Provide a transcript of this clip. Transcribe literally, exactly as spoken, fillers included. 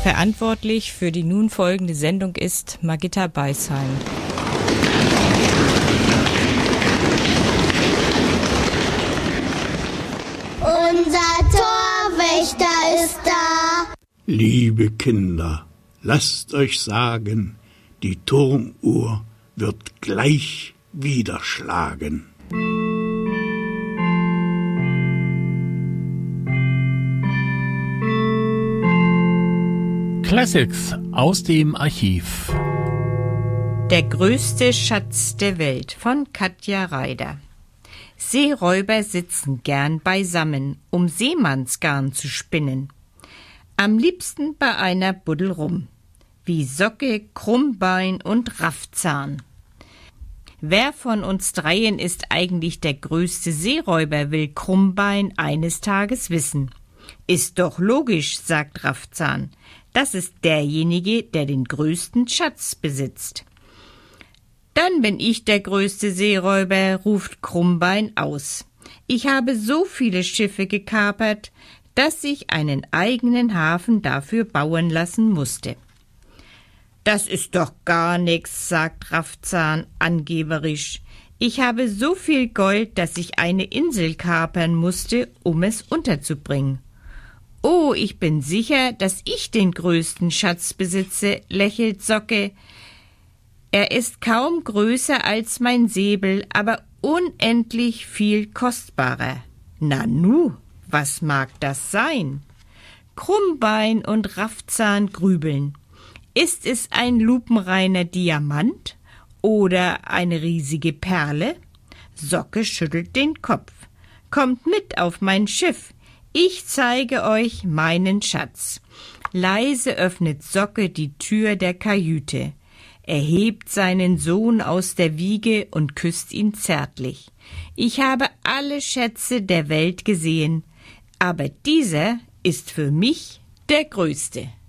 Verantwortlich für die nun folgende Sendung ist Margitta Beisheim. Unser Torwächter ist da. Liebe Kinder, lasst euch sagen, die Turmuhr wird gleich wieder schlagen. Classics aus dem Archiv. Der größte Schatz der Welt von Katja Reider. Seeräuber sitzen gern beisammen, um Seemannsgarn zu spinnen. Am liebsten bei einer Buddel rum, wie Socke, Krummbein und Raffzahn. Wer von uns dreien ist eigentlich der größte Seeräuber, will Krummbein eines Tages wissen. Ist doch logisch, sagt Raffzahn. Das ist derjenige, der den größten Schatz besitzt. Dann bin ich der größte Seeräuber, ruft Krummbein aus. Ich habe so viele Schiffe gekapert, dass ich einen eigenen Hafen dafür bauen lassen musste. Das ist doch gar nix, sagt Raffzahn angeberisch. Ich habe so viel Gold, dass ich eine Insel kapern musste, um es unterzubringen. Oh, ich bin sicher, dass ich den größten Schatz besitze, lächelt Socke. Er ist kaum größer als mein Säbel, aber unendlich viel kostbarer. Nanu, was mag das sein? Krummbein und Raffzahn grübeln. Ist es ein lupenreiner Diamant oder eine riesige Perle? Socke schüttelt den Kopf. Kommt mit auf mein Schiff. Ich zeige euch meinen Schatz. Leise öffnet Socke die Tür der Kajüte. Er hebt seinen Sohn aus der Wiege und küsst ihn zärtlich. Ich habe alle Schätze der Welt gesehen, aber dieser ist für mich der größte.